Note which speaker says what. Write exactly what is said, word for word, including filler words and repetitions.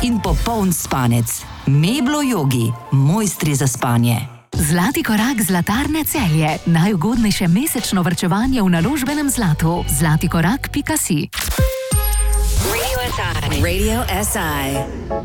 Speaker 1: in popoln spanec. Meblo Yogi, mojstri za spanje.
Speaker 2: Zlati korak Zlatarne Celje. Najugodnejše mesečno varčevanje v naložbenem zlatu. zlatikorak pika si.
Speaker 3: Radio S I. Radio S I.